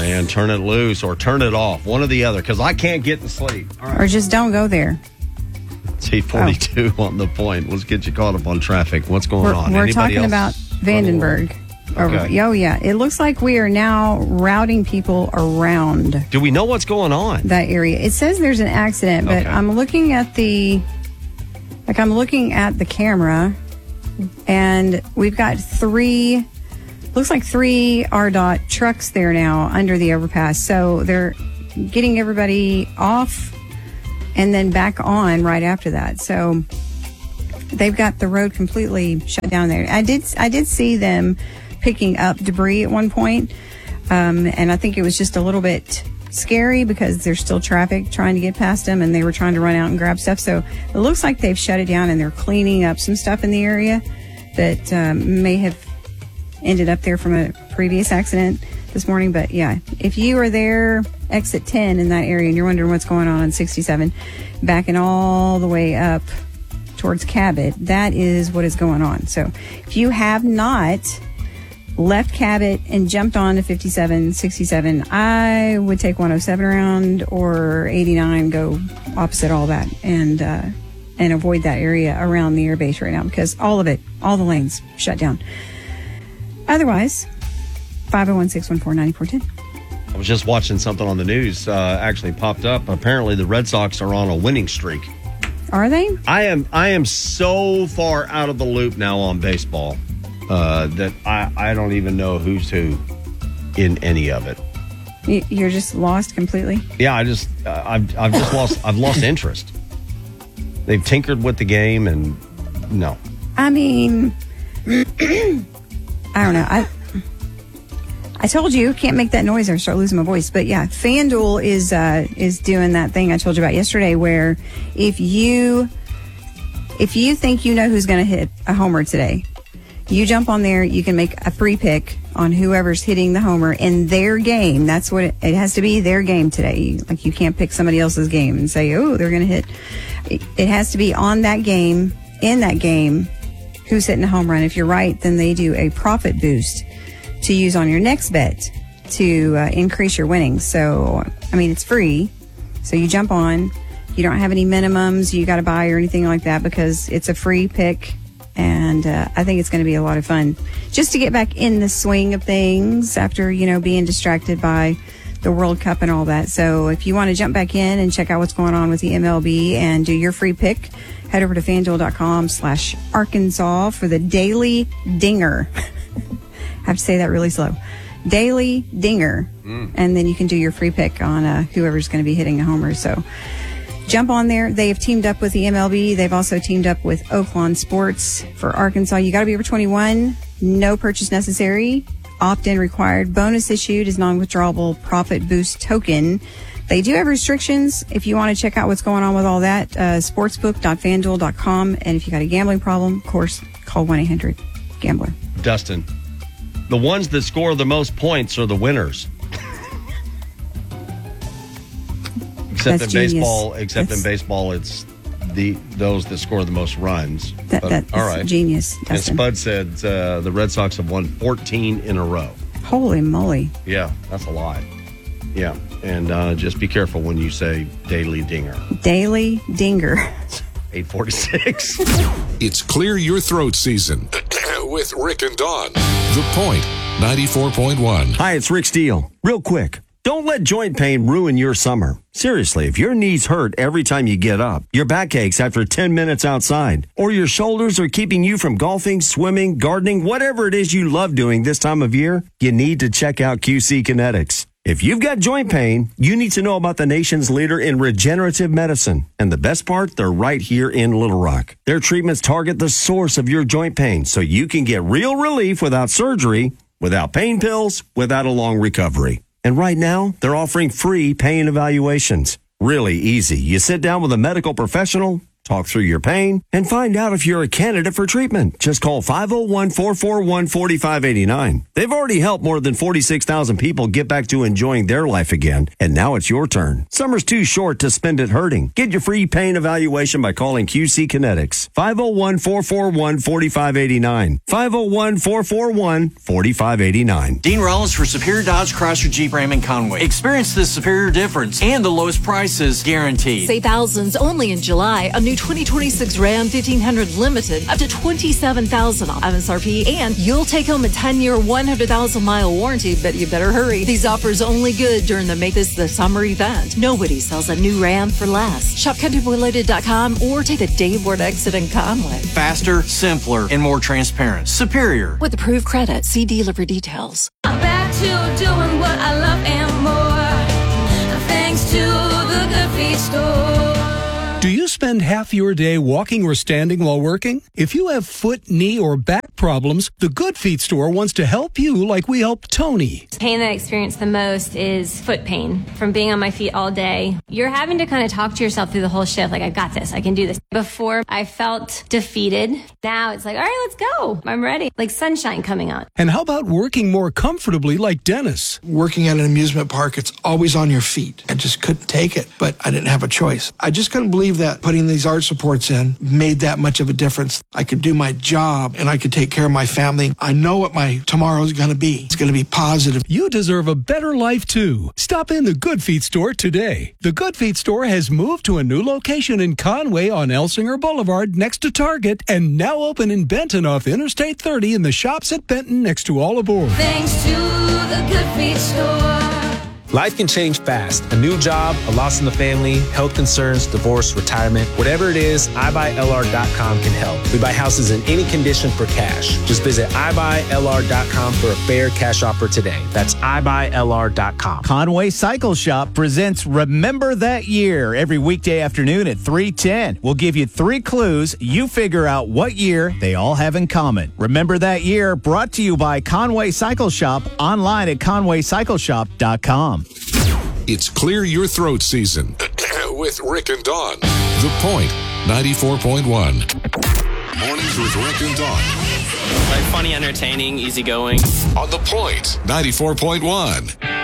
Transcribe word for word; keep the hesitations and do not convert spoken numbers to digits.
man. Turn it loose or turn it off. One or the other, because I can't get to sleep. All right. Or just don't go there. T forty-two oh. on the point. Let's get you caught up on traffic. What's going we're, on? We're Anybody talking else? about Vandenberg. Okay. Oh, yeah. It looks like we are now routing people around. Do we know what's going on? That area. It says there's an accident, but okay. I'm looking at the, like I'm looking at the camera, and we've got three, looks like three R D O T trucks there now under the overpass. So they're getting everybody off and then back on right after that. So they've got the road completely shut down there. I did, I did see them picking up debris at one point, um, and I think it was just a little bit scary because there's still traffic trying to get past them, and they were trying to run out and grab stuff. So it looks like they've shut it down and they're cleaning up some stuff in the area that um, may have ended up there from a previous accident this morning. But yeah, if you are there, exit ten in that area, and you're wondering what's going on on sixty-seven, backing all the way up towards Cabot, that is what is going on. So if you have not left Cabot and jumped on to fifty-seven, sixty-seven, I would take one oh seven around, or eighty-nine, go opposite all that, and uh, and avoid that area around the airbase right now, because all of it, all the lanes shut down. Otherwise, five oh one, six one four, nine four one oh. I was just watching something on the news, uh, actually popped up. Apparently the Red Sox are on a winning streak. Are they? I am I am so far out of the loop now on baseball. Uh, that I, I don't even know who's who in any of it. You're just lost completely? Yeah, I just uh, I've I've just lost I've lost interest. They've tinkered with the game, and no. I mean, I don't know. I I told you can't make that noise or start losing my voice. But yeah, FanDuel is uh, is doing that thing I told you about yesterday, where if you if you think you know who's going to hit a homer today, you jump on there, you can make a free pick on whoever's hitting the homer in their game. That's what it, it has to be, their game today. Like, you can't pick somebody else's game and say, oh, they're going to hit. It, it has to be on that game, in that game, who's hitting a home run. If you're right, then they do a profit boost to use on your next bet to uh, increase your winnings. So, I mean, it's free. So you jump on. You don't have any minimums you got to buy or anything like that, because it's a free pick. And uh, I think it's going to be a lot of fun just to get back in the swing of things after, you know, being distracted by the World Cup and all that. So if you want to jump back in and check out what's going on with the M L B and do your free pick, head over to FanDuel.com slash Arkansas for the Daily Dinger. I have to say that really slow. Daily Dinger. Mm. And then you can do your free pick on uh, whoever's going to be hitting a homer. So jump on there. They have teamed up with the M L B. They've also teamed up with Oaklawn Sports for Arkansas. You got to be over twenty-one. No purchase necessary. Opt-in required. Bonus issued is non-withdrawable profit boost token. They do have restrictions. If you want to check out what's going on with all that, uh, sportsbook dot fan duel dot com. And if you got a gambling problem, of course, call one eight hundred gambler. Dustin, the ones that score the most points are the winners. Except That's in genius. baseball, except That's, in baseball, it's the those that score the most runs. That, but, that all is right. genius, And Dustin. Spud said uh, the Red Sox have won fourteen in a row. Holy moly. Yeah, that's a lot. Yeah, and uh, just be careful when you say Daily Dinger. Daily Dinger. eight forty-six. It's clear your throat season with Rick and Dawn. The Point, ninety-four point one. Hi, it's Rick Steele. Real quick, don't let joint pain ruin your summer. Seriously, if your knees hurt every time you get up, your back aches after ten minutes outside, or your shoulders are keeping you from golfing, swimming, gardening, whatever it is you love doing this time of year, you need to check out Q C Kinetics. If you've got joint pain, you need to know about the nation's leader in regenerative medicine. And the best part, they're right here in Little Rock. Their treatments target the source of your joint pain so you can get real relief without surgery, without pain pills, without a long recovery. And right now, they're offering free pain evaluations. Really easy. You sit down with a medical professional, talk through your pain, and find out if you're a candidate for treatment. Just call five oh one, four four one, four five eight nine. They've already helped more than forty-six thousand people get back to enjoying their life again, and now it's your turn. Summer's too short to spend it hurting. Get your free pain evaluation by calling Q C Kinetics. five oh one, four four one, four five eight nine. five oh one, four four one, four five eight nine. Dean Rollins for Superior Dodge Chrysler Jeep Ram in Conway. Experience the superior difference and the lowest prices guaranteed. Save thousands only in July. A new twenty twenty-six Ram fifteen hundred Limited up to twenty-seven thousand dollars off M S R P, and you'll take home a ten-year, one hundred thousand mile warranty, but you better hurry. These offers only good during the Make This the Summer event. Nobody sells a new Ram for less. Shop country boy loaded dot com or take the Dave Ward exit in Conway. Faster, simpler, and more transparent. Superior. With approved credit. See dealer for details. I'm back to doing what I love and more, thanks to the Good Feet store. Do you spend half your day walking or standing while working? If you have foot, knee, or back problems, the Good Feet store wants to help you like we helped Tony. The pain that I experience the most is foot pain from being on my feet all day. You're having to kind of talk to yourself through the whole shift, like, I got this, I can do this. Before, I felt defeated. Now it's like, all right, let's go. I'm ready. Like sunshine coming on. And how about working more comfortably like Dennis? Working at an amusement park, it's always on your feet. I just couldn't take it, but I didn't have a choice. I just couldn't believe that putting these arch supports in made that much of a difference. I could do my job and I could take care of my family. I know what my tomorrow is going to be. It's going to be positive. You deserve a better life too. Stop in the Good Feet store today. The Good Feet store has moved to a new location in Conway on Elsinger Boulevard next to Target, and now open in Benton off Interstate thirty in the shops at Benton next to All Aboard. Thanks to the Good Feet store. Life can change fast. A new job, a loss in the family, health concerns, divorce, retirement. Whatever it is, i buy L R dot com can help. We buy houses in any condition for cash. Just visit i buy L R dot com for a fair cash offer today. That's i buy L R dot com. Conway Cycle Shop presents Remember That Year every weekday afternoon at three ten. We'll give you three clues. You figure out what year they all have in common. Remember That Year, brought to you by Conway Cycle Shop, online at conway cycle shop dot com. It's Clear Your Throat season with Rick and Dawn. The Point, ninety-four point one. Mornings with Rick and Dawn. Like funny, entertaining, easygoing. On The Point, ninety-four point one.